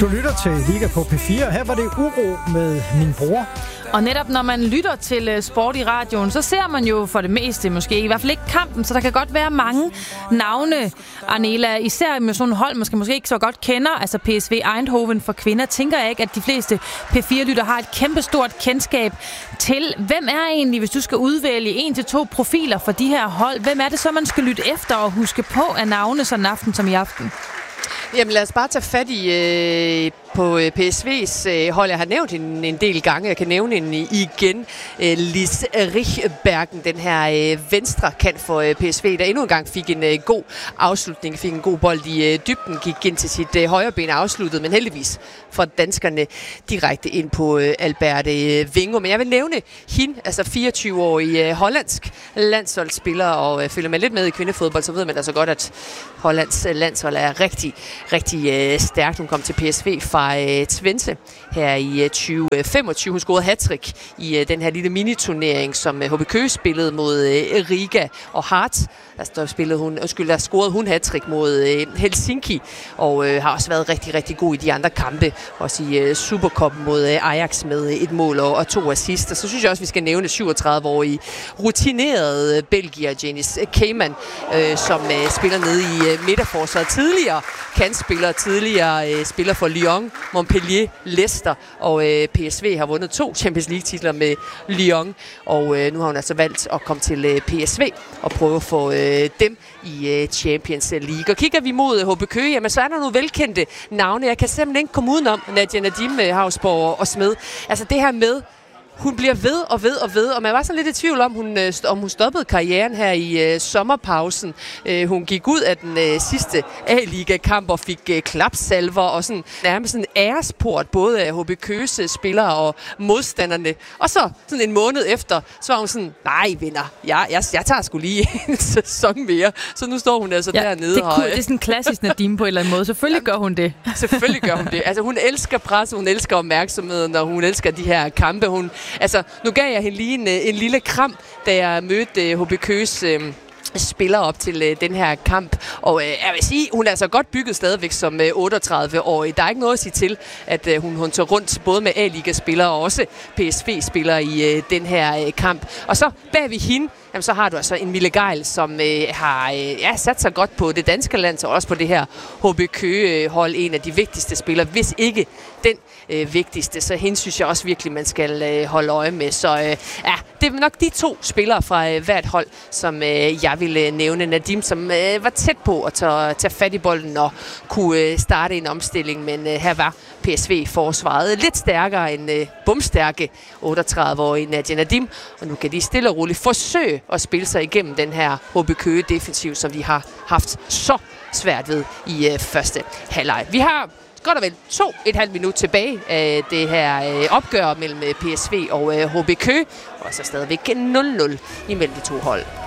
Du lytter til Liga på P4. Her var det uro med min bror. Og netop når man lytter til sport i radioen, så ser man jo for det meste måske, i hvert fald ikke kampen, så der kan godt være mange navne, Arnela, især med sådan et hold, måske ikke så godt kender, altså PSV Eindhoven for kvinder, tænker jeg ikke, at de fleste P4-lytter har et kæmpestort kendskab til. Hvem er egentlig, hvis du skal udvælge 1 til 2 profiler for de her hold, hvem er det så, man skal lytte efter og huske på af navne sådan en aften som i aften? Jamen lad os bare tage fat i på PSV's hold. Jeg har nævnt en del gange. Jeg kan nævne en igen. Lis Richbergen, den her venstre kant for PSV, der endnu en gang fik en god afslutning, fik en god bold i dybden, gik ind til sit højre ben afsluttet, men heldigvis for danskerne direkte ind på Alberte Vingo. Men jeg vil nævne hende, altså 24-årig hollandsk landsholdsspiller, og følger man lidt med i kvindefodbold, så ved man altså godt, at Hollands landshold er rigtig, rigtig stærkt. Hun kom til PSV fra Twente her i 2025. Hun scorede hattrick i den her lille miniturnering, som HB Køge spillede mod Riga og Hart. Der scorede hun hattrick mod Helsinki, og har også været rigtig, rigtig god i de andre kampe. Også i Supercuppen mod Ajax med et mål og 2 assister. Så synes jeg også, vi skal nævne 37-årige rutinerede belgier, Janice Keyman, som spiller nede i midterforsvaret. Tidligere kantspiller, spiller for Lyon, Montpellier, Leicester, og PSV har vundet 2 Champions League-titler med Lyon, og nu har hun altså valgt at komme til PSV og prøve at få dem i Champions League. Og kigger vi mod HB Køge, jamen så er der nogle velkendte navne. Jeg kan simpelthen ikke komme udenom Nadia Nadim, Hausborg og Smed. Altså det her med, hun bliver ved, og man var sådan lidt i tvivl om, hun stoppede karrieren her i sommerpausen. Hun gik ud af den sidste A-liga-kamp og fik klapsalver og sådan nærmest en æresport, både af HB Køges spillere og modstanderne. Og så sådan en måned efter, så var hun sådan, nej venner, jeg tager sgu lige en sæson mere. Så nu står hun altså dernede. Det er sådan en klassisk Nadim på en eller anden måde. Selvfølgelig gør hun det. Selvfølgelig gør hun det. Altså hun elsker pres, hun elsker opmærksomheden, og hun elsker de her kampe. Altså, nu gav jeg hende lige en lille kram, da jeg mødte HB Køges spiller op til den her kamp. Og jeg vil sige, hun er altså godt bygget stadigvæk som 38-årig. Der er ikke noget at sige til, at hun tager rundt både med A-liga-spillere og også PSV-spillere i den her kamp. Og så bag ved hende, jamen, så har du altså en Mille Geil, som har sat sig godt på det danske land, og også på det her HB Køge-hold, en af de vigtigste spillere, hvis ikke den vigtigste. Så hende synes jeg også virkelig, man skal holde øje med. Så det er nok de 2 spillere fra hvert hold, som jeg ville nævne. Nadim, som var tæt på at tage fat i bolden og kunne starte en omstilling, men her var PSV-forsvaret lidt stærkere end bumstærke 38-årige Nadia Nadim, og nu kan de stille og roligt forsøge at spille sig igennem den her HB Køge-defensiv, som de har haft så svært ved i første halvleg. Vi har godt og vel 2,5 minutter tilbage af det her opgør mellem PSV og HB Køge, og så stadigvæk 0-0 imellem de 2 hold.